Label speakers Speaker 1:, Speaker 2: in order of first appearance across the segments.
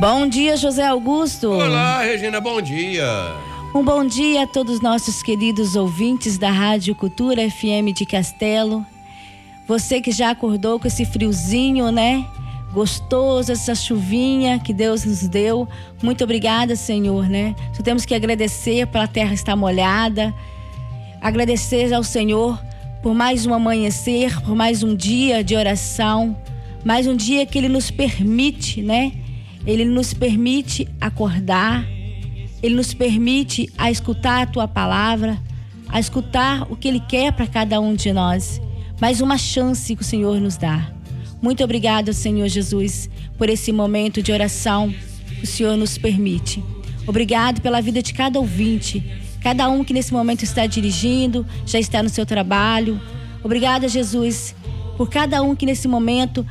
Speaker 1: Bom dia, José Augusto.
Speaker 2: Olá, Regina, bom dia.
Speaker 1: Um bom dia a todos os nossos queridos ouvintes da Rádio Cultura FM de Castelo. Você que já acordou com esse friozinho, né? Gostoso, essa chuvinha que Deus nos deu. Muito obrigada, Senhor, né? Só temos que agradecer pela terra estar molhada. Agradecer ao Senhor por mais um amanhecer, por mais um dia de oração. Mais um dia que Ele nos permite, né? Ele nos permite acordar. Ele nos permite a escutar a Tua palavra, a escutar o que Ele quer para cada um de nós. Mais uma chance que o Senhor nos dá. Muito obrigado, Senhor Jesus, por esse momento de oração que o Senhor nos permite. Obrigado pela vida de cada ouvinte, cada um que nesse momento está dirigindo, já está no seu trabalho. Obrigada, Jesus, por cada um que nesse momento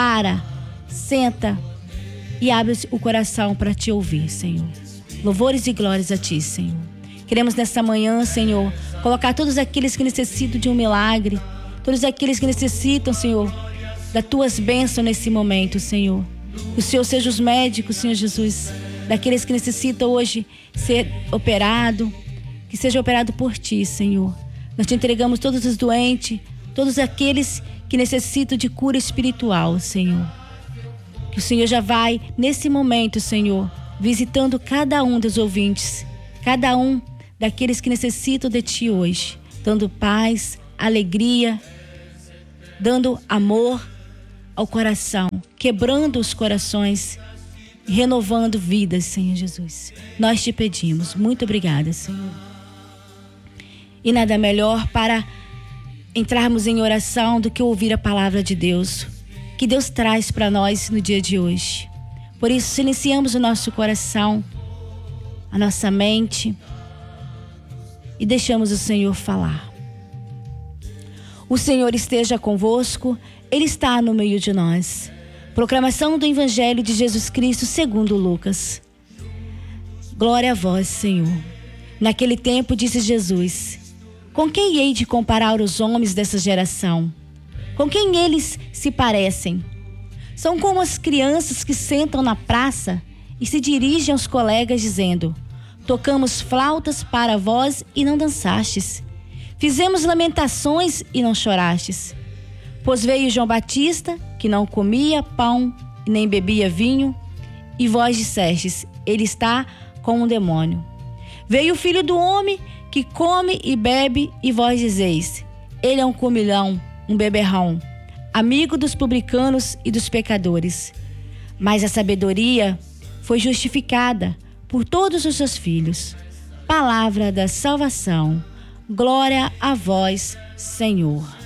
Speaker 1: senta e abre o coração para Te ouvir, Senhor. Louvores e glórias a Ti, Senhor. Queremos nessa manhã, Senhor, colocar todos aqueles que necessitam de um milagre, todos aqueles que necessitam, Senhor, das Tuas bênçãos nesse momento, Senhor. Que o Senhor seja os médicos, Senhor Jesus, daqueles que necessitam hoje ser operado, que seja operado por Ti, Senhor. Nós Te entregamos todos os doentes, todos aqueles que necessitam de cura espiritual, Senhor. Que o Senhor já vai, nesse momento, Senhor, visitando cada um dos ouvintes, cada um daqueles que necessitam de Ti hoje, dando paz, alegria, dando amor ao coração, quebrando os corações, renovando vidas, Senhor Jesus. Nós Te pedimos, muito obrigada, Senhor. E nada melhor para entrarmos em oração do que ouvir a palavra de Deus, que Deus traz para nós no dia de hoje. Por isso, silenciamos o nosso coração, a nossa mente e deixamos o Senhor falar. O Senhor esteja convosco, Ele está no meio de nós. Proclamação do Evangelho de Jesus Cristo segundo Lucas. Glória a vós, Senhor. Naquele tempo disse Jesus: com quem hei de comparar os homens dessa geração? Com quem eles se parecem? São como as crianças que sentam na praça e se dirigem aos colegas dizendo: tocamos flautas para vós e não dançastes. Fizemos lamentações e não chorastes. Pois veio João Batista, que não comia pão e nem bebia vinho, e vós dissestes: ele está com um demônio. Veio o Filho do Homem, que come e bebe, e vós dizeis: ele é um comilão, um beberrão, amigo dos publicanos e dos pecadores. Mas a sabedoria foi justificada por todos os seus filhos. Palavra da salvação. Glória a vós, Senhor.